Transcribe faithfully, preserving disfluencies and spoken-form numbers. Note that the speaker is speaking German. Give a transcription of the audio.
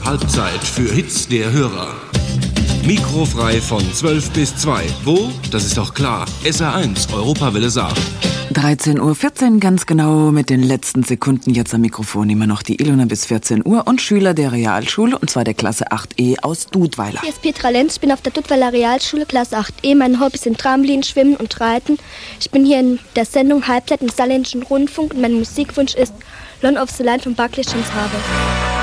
Halbzeit für Hits der Hörer. Mikrofrei von zwölf bis zwei. Wo? Das ist doch klar. S R eins, Europawelle Saar. dreizehn Uhr vierzehn, ganz genau mit den letzten Sekunden. Jetzt am Mikrofon immer noch die Ilona bis vierzehn Uhr und Schüler der Realschule, und zwar der Klasse acht E aus Dudweiler. Hier ist Petra Lenz, ich bin auf der Dudweiler Realschule, Klasse acht E. Meine Hobbys sind Trampolin, Schwimmen und Reiten. Ich bin hier in der Sendung Halbzeit im Saarländischen Rundfunk und mein Musikwunsch ist Lone of the Line von Barclay James Harvey.